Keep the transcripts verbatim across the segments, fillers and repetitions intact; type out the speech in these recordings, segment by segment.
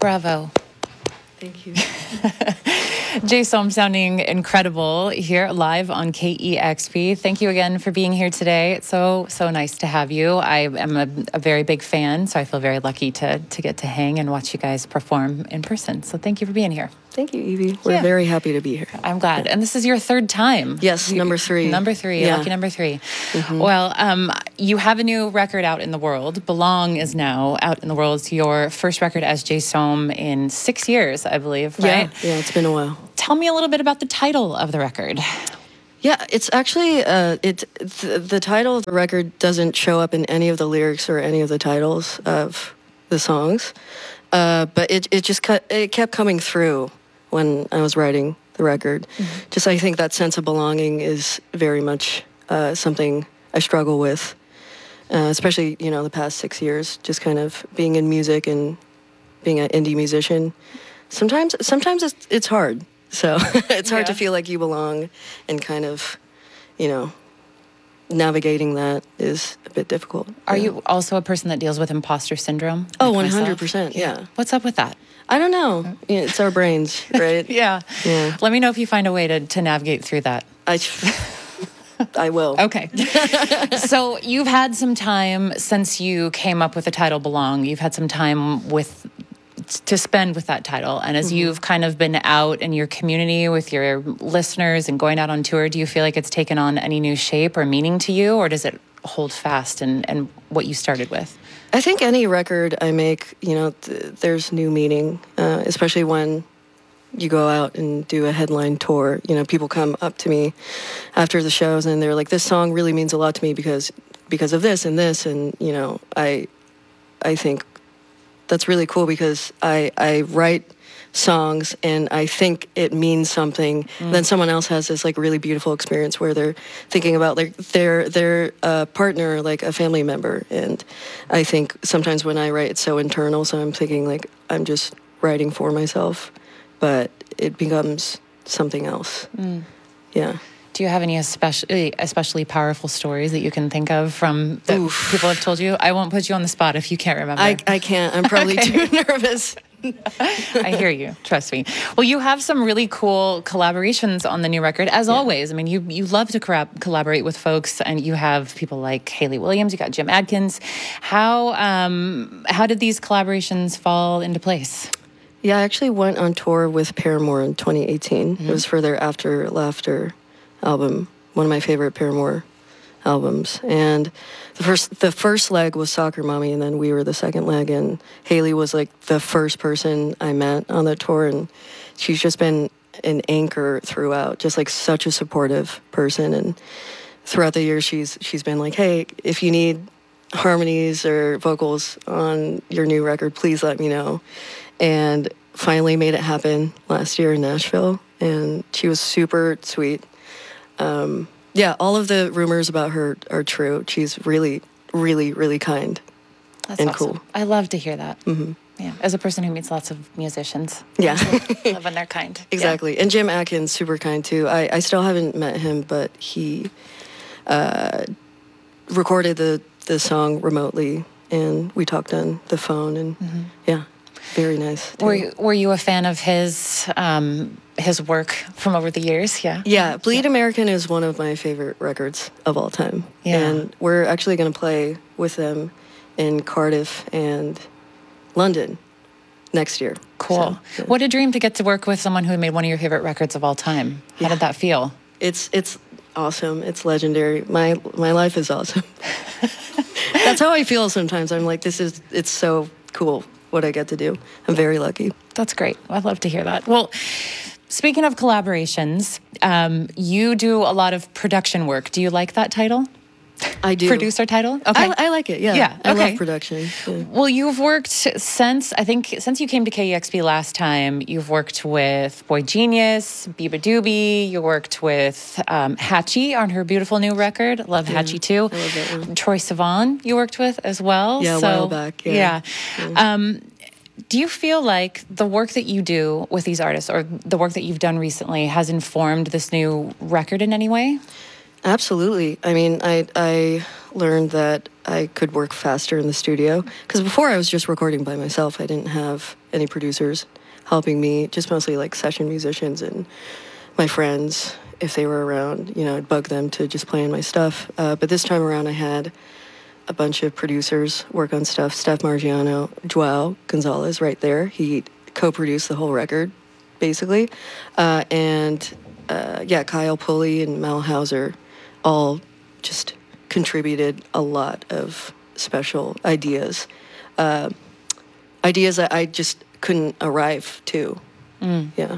Bravo. Thank you. Jay Som sounding incredible here live on K E X P. Thank you again for being here today. It's so, so nice to have you. I am a, a very big fan, so I feel very lucky to, to get to hang and watch you guys perform in person. So thank you for being here. Thank you, Evie. We're Yeah. very happy to be here. I'm glad. And this is your third time. Yes, number three. Number three, Yeah. lucky number three. Mm-hmm. Well, um, you have a new record out in the world. Belong is now out in the world. It's your first record as Jay Som in six years, I believe, right? Yeah, yeah, it's been a while. Tell me a little bit about the title of the record. Yeah, it's actually, uh, it, th- the title of the record doesn't show up in any of the lyrics or any of the titles of the songs, uh, but it, it just cut, it kept coming through when I was writing the record. Mm-hmm. Just I think that sense of belonging is very much uh, something I struggle with, uh, especially, you know, the past six years, just kind of being in music and being an indie musician. Sometimes sometimes it's, it's hard. So it's hard Yeah. to feel like you belong, and kind of, you know, navigating that is a bit difficult. Are yeah. you also a person that deals with imposter syndrome? Oh, like one myself? hundred percent, yeah. What's up with that? I don't know. Yeah, it's our brains, right? Yeah. Yeah. Let me know if you find a way to, to navigate through that. I, I will. Okay. So you've had some time since you came up with the title Belong. You've had some time with to spend with that title. And as mm-hmm. you've kind of been out in your community with your listeners and going out on tour, do you feel like it's taken on any new shape or meaning to you, or does it hold fast in, in what you started with? I think any record I make, you know, th- there's new meaning, uh, especially when you go out and do a headline tour. You know, people come up to me after the shows and they're like, this song really means a lot to me because because of this and this. And, you know, I I think that's really cool because I, I write songs and I think it means something. Mm. Then someone else has this like really beautiful experience where they're thinking about like their their uh, partner, like a family member. And I think sometimes when I write, it's so internal. So I'm thinking like I'm just writing for myself, but it becomes something else. Mm. Yeah. Do you have any especially especially powerful stories that you can think of from that Oof. people have told you? I won't put you on the spot if you can't remember. I, I can't. I'm probably Okay. too nervous. I hear you. Trust me. Well, you have some really cool collaborations on the new record, as yeah. always. I mean, you you love to corra- collaborate with folks, and you have people like Hayley Williams. You got Jim Adkins. How um how did these collaborations fall into place? Yeah, I actually went on tour with Paramore in twenty eighteen. Mm-hmm. It was for their After Laughter album, one of my favorite Paramore albums. And the first the first leg was Soccer Mommy, and then we were the second leg. And Hayley was like the first person I met on that tour, and she's just been an anchor throughout, just like such a supportive person. And throughout the years, she's she's been like, hey, if you need harmonies or vocals on your new record, please let me know. And finally made it happen last year in Nashville, and she was super sweet. Um, yeah, all of the rumors about her are true. She's really, really, really kind. That's and awesome. cool. I love to hear that. Mm-hmm. Yeah, as a person who meets lots of musicians. Yeah. I love when they're kind. Exactly. Yeah. And Jim Atkins, super kind too. I, I still haven't met him, but he uh, recorded the, the song remotely, and we talked on the phone, and mm-hmm. yeah. Very nice. Too. Were you, were you a fan of his um, his work from over the years? Yeah. Yeah, Bleed yeah. American is one of my favorite records of all time. Yeah. And we're actually going to play with them in Cardiff and London next year. Cool. So, yeah. What a dream to get to work with someone who made one of your favorite records of all time. How yeah. did that feel? It's it's awesome. It's legendary. My my life is awesome. That's how I feel sometimes. I'm like, this is it's so cool what I get to do. I'm very lucky. That's great. I'd love to hear that. Well, speaking of collaborations, um, you do a lot of production work. Do you like that title? I do. Producer title? Okay. I, I like it, yeah. Yeah, I okay. love production. Yeah. Well, you've worked since, I think, since you came to K E X P last time, you've worked with Boy Genius, Biba Doobie, you worked with um, Hatchie on her beautiful new record. Love yeah, Hatchie, too. I love that one. Troye Sivan you worked with as well. Yeah, so, a while back, yeah. Yeah. yeah. Um, do you feel like the work that you do with these artists, or the work that you've done recently, has informed this new record in any way? Absolutely. I mean, I I learned that I could work faster in the studio because before I was just recording by myself. I didn't have any producers helping me, just mostly like session musicians and my friends. If they were around, you know, I'd bug them to just play in my stuff. Uh, but this time around, I had a bunch of producers work on stuff. Steph Margiano, Joao Gonzalez, right there. He co-produced the whole record, basically, uh, and uh, yeah, Kyle Pulley and Mal Hauser all just contributed a lot of special ideas, uh, ideas that I just couldn't arrive to. Mm. Yeah.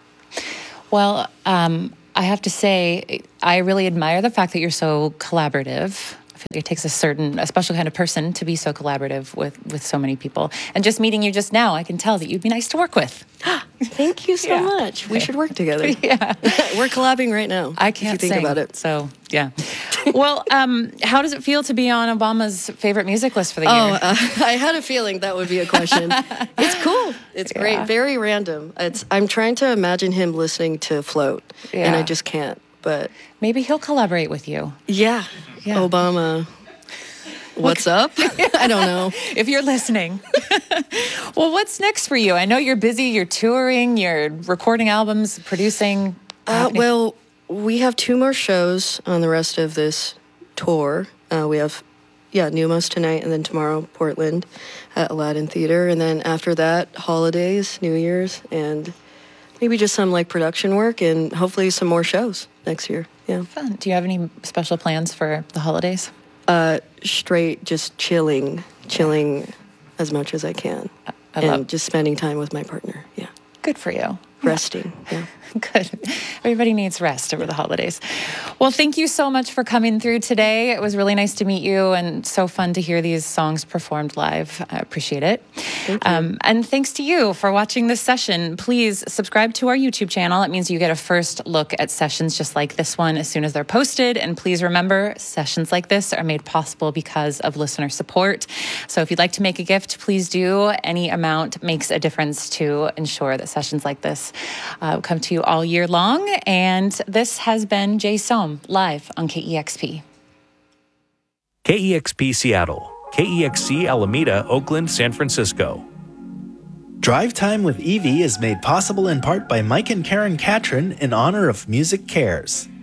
Well, um, I have to say, I really admire the fact that you're so collaborative. I feel like it takes a certain, a special kind of person to be so collaborative with, with so many people. And just meeting you just now, I can tell that you'd be nice to work with. Thank you so yeah. much. We should work together. Yeah. We're collabing right now. I can't if you think sing, about it. So, yeah. Well, um, how does it feel to be on Obama's favorite music list for the oh, year? Uh, I had a feeling that would be a question. It's cool. It's yeah. great. Very random. It's. I'm trying to imagine him listening to Float, yeah. and I just can't. But maybe he'll collaborate with you. Yeah. yeah. Obama. What's up? I don't know. If you're listening. Well, what's next for you? I know you're busy. You're touring. You're recording albums, producing. Uh, well, we have two more shows on the rest of this tour. Uh, we have, yeah, Numos tonight, and then tomorrow, Portland at Aladdin Theater. And then after that, holidays, New Year's, and maybe just some like production work and hopefully some more shows next year. Yeah. Fun. Do you have any special plans for the holidays? Uh, straight, just chilling, chilling as much as I can. I and love- just spending time with my partner. Yeah. Good for you. Resting. Yeah. Good. Everybody needs rest over the holidays. Well, thank you so much for coming through today. It was really nice to meet you and so fun to hear these songs performed live. I appreciate it. Thank you. Um, and thanks to you for watching this session. Please subscribe to our YouTube channel. It means you get a first look at sessions just like this one as soon as they're posted. And please remember, sessions like this are made possible because of listener support. So if you'd like to make a gift, please do. Any amount makes a difference to ensure that sessions like this uh, come to you all year long. And this has been Jay Sohm live on K E X P. K E X P Seattle, K E X C Alameda, Oakland, San Francisco. Drive Time with Evie is made possible in part by Mike and Karen Catron in honor of Music Cares.